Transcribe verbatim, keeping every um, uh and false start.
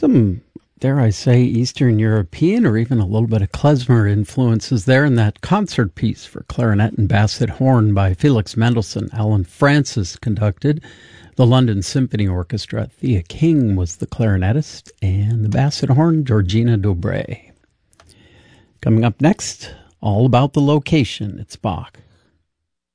Some, dare I say, Eastern European or even a little bit of klezmer influences there in that concert piece for clarinet and basset horn by Felix Mendelssohn. Alan Francis conducted. The London Symphony Orchestra. Thea King was the clarinetist, and the basset horn, Georgina Dobre. Coming up next, all about the location. It's Bach.